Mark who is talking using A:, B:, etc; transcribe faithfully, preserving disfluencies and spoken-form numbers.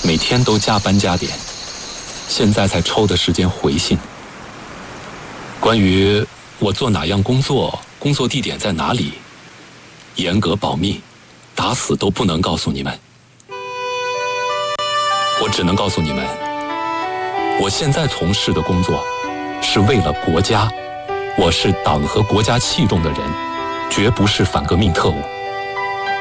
A: 每天都加班加点，现在才抽的时间回信。关于我做哪样工作，工作地点在哪里，严格保密，打死都不能告诉你们。我只能告诉你们，我现在从事的工作是为了国家，我是党和国家器重的人，绝不是反革命特务。